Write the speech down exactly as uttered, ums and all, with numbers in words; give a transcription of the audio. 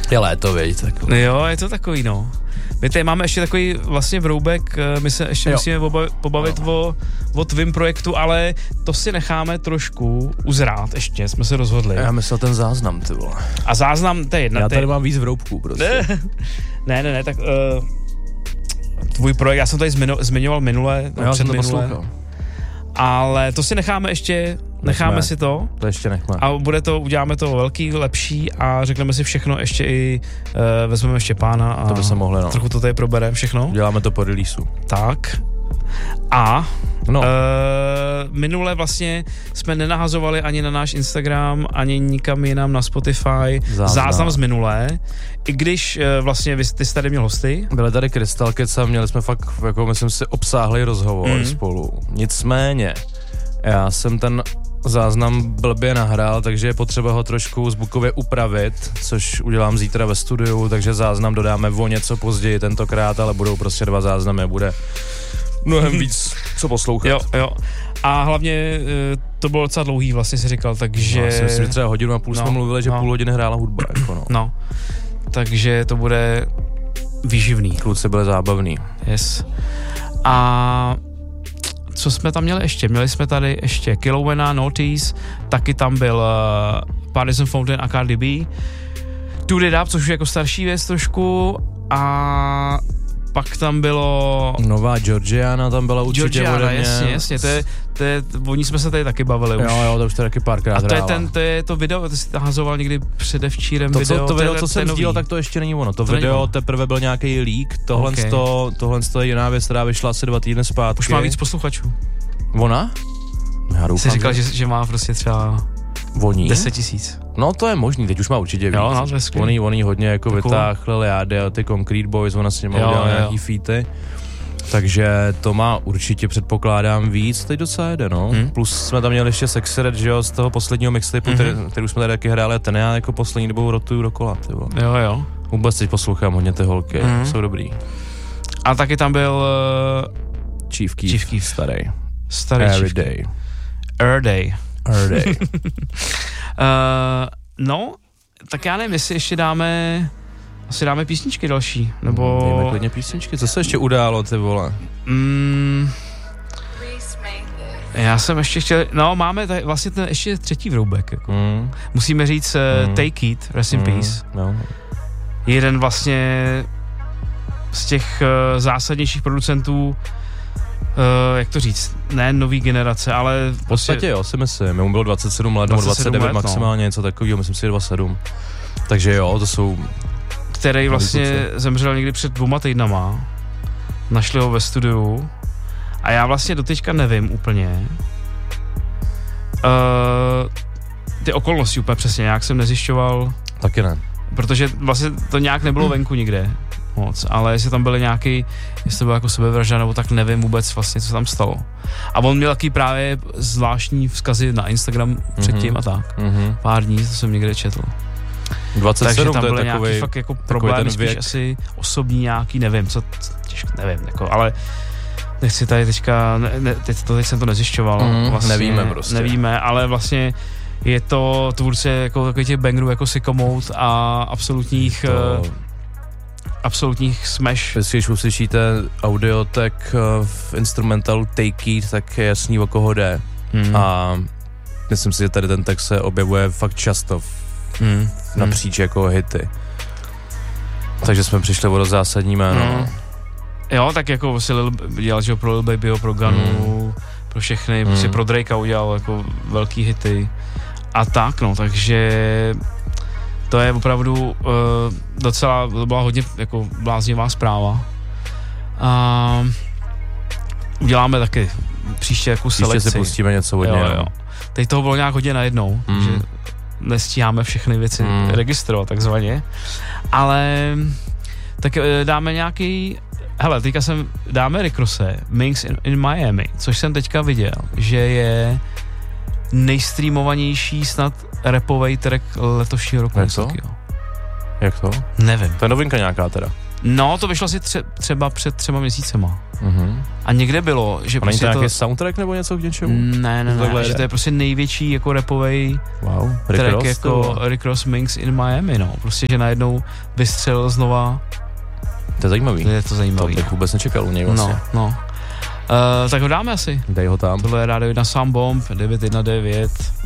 Je léto, věď, tak. Jo, je to takový, no. My tady máme ještě takový vlastně vroubek, my se ještě jo. musíme pobavit, pobavit o, o tvým projektu, ale to si necháme trošku uzrát ještě, jsme se rozhodli. Já myslel ten záznam, ty vole. A záznam, to je jedna. Já tady ty... mám víc vroubků, prostě. ne, ne, ne, tak uh, tvůj projekt, já jsem tady zmiňo, zmiňoval minule, no, já jsem to poslouchal. Ale to si necháme ještě, necháme Nechme. si to. To ještě nechme. A bude to, uděláme to velký, lepší a řekneme si všechno ještě i, uh, vezmeme Štěpána a to by se mohli, no. trochu to tady probereme všechno. Uděláme to po releaseu. Tak. A no. uh, minule vlastně jsme nenahazovali ani na náš Instagram, ani nikam jinam na Spotify záznam, záznam z minulé, i když uh, vlastně vy, ty jsi tady měl hosty. Byli tady Crystal Cats a měli jsme fakt, jako myslím si, obsáhlý rozhovor mm. spolu. Nicméně, já jsem ten záznam blbě nahrál, takže je potřeba ho trošku zvukově upravit, což udělám zítra ve studiu, takže záznam dodáme o něco později tentokrát, ale budou prostě dva záznamy, bude mnohem víc co poslouchat. Jo, jo. A hlavně to bylo docela dlouhý, vlastně si říkal, takže... No, já si myslím, že třeba hodinu a půl no, jsme mluvili, že no. půl hodiny hrála hudba, jako no. No, takže to bude výživný. Kluci byli zábavný. Yes. A co jsme tam měli ještě? Měli jsme tady ještě Kilowena, Notice, taky tam byl uh, Partisan Fountain a Cardi B. Toot It Up, což je jako starší věc trošku, a pak tam bylo... Nová Georgiana tam byla určitě Georgiana, ode mě. jasně, jasně, to je, to je, o ní jsme se tady taky bavili už. Jo, jo, to už to taky párkrát A to je, hrála. ten, to je to video, to jsi nahazoval někdy předevčírem to, video. Co, to video, to co jsem sdílel, tak to ještě není ono. To, to video ono. Teprve byl nějaký leak, tohle, okay. to, tohle to je jiná věc, která vyšla asi dva týdny zpátky. Už má víc posluchačů. Ona? Já doufám, jsi říkal, že, že má prostě třeba voní? deset tisíc. No to je možný, teď už má určitě víc. Jo, no, to je skvělý. Oni, oni hodně jako vytáhl Jády a ty Concrete Boys, ona s nimi udělala nějaký featy. Takže to má určitě, předpokládám, víc, teď docela jede, no. Hmm. Plus jsme tam měli ještě Sexy Red, že jo, z toho posledního mixtapeu, mm-hmm. který už jsme tady taky hráli, a ten já jako poslední dobou rotuju dokola, tyvo. Jo, jo. Vůbec teď poslouchám hodně ty holky, mm. jsou dobrý. A taky tam byl... Uh, Chief Keef, Chief Keef. starý. Starý Every Chief day. Every day. Every day. uh, no, tak já nevím, jestli ještě dáme... Asi dáme písničky další, nebo... Dejme klidně písničky, co se ještě událo, ty vole? Mm, já jsem ještě chtěl... No, máme tady vlastně ten ještě třetí vroubek, jako. Mm. Musíme říct uh, mm. Take It, Rest in mm. Peace. No. Jeden vlastně z těch uh, zásadnějších producentů, uh, jak to říct, ne nový generace, ale... V podstatě jo, si myslím, mu bylo dvacet sedm let, nebo dvacet devět let, maximálně, no. Něco takového, myslím si, že dvacet sedm. Takže jo, to jsou... Který vlastně zemřel někdy před dvouma týdnama. Našli ho ve studiu. A já vlastně doteďka nevím úplně. Uh, ty okolnosti úplně přesně, nějak jsem nezjišťoval. Taky ne. Protože vlastně to nějak nebylo venku nikde moc, ale jestli tam byly nějaký, jestli to bylo jako sebevražda, nebo tak nevím vůbec vlastně, co tam stalo. A on měl taky právě zvláštní vzkazy na Instagram předtím mm-hmm. a tak. Mm-hmm. Pár dní, to jsem někde četl. dvacet sedm, takže tam byly to je nějaký takovej, fakt jako problémy, spíš asi osobní nějaký, nevím, co, těžko, nevím, jako, ale nechci tady teďka, ne, ne, teď, to, teď jsem to nezjišťoval. Mm, vlastně, nevíme prostě. Nevíme, ale vlastně je to tvůrce jako takových těch bangerů jako Sicko Mode a absolutních, to... uh, absolutních smash. Když uslyšíte audiotek uh, v instrumentalu Take It, tak je jasný, o koho jde. Mm. A myslím si, že tady ten text se objevuje fakt často Mm, napříč mm. jako hity. Takže jsme přišli o zásadní jméno. Mm. Jo, tak jako si Lil, dělal, že pro Lil Babyho, pro Gunu, mm. pro všechny, mm. prostě pro Drakea udělal jako velký hity. A tak no, takže to je opravdu uh, docela, to byla hodně jako bláznivá zpráva. A uděláme taky příště jako selekci. Příště si pustíme něco hodně. Jo, jo. Teď toho bylo nějak hodně najednou, mm. že nestíháme všechny věci mm. registrovat takzvaně, ale tak dáme nějaký, hele, teďka jsem, dáme Rick Rosse, Minx in, in Miami, což jsem teďka viděl, že je nejstreamovanější snad rapovej track letošního roku. Je to? Jak to? Nevím. To je novinka nějaká teda. No, to vyšlo si tře- třeba před třema měsícema. Uh-huh. A někde bylo, že a není prostě to to... nějaký soundtrack nebo něco k něčemu? Ne, ne, ne, že to je prostě největší jako rapovej wow. Rick track Ross, jako to... Rick Ross Minx in Miami, no. Prostě, že najednou vystřelil znova. To je zajímavý. To je to zajímavý. To bych vůbec nečekal u něj vlastně. No, no. Uh, tak ho dáme asi. Dej ho tam. Tohle je Rádio jedna Sound Bomb, devět jedna devět.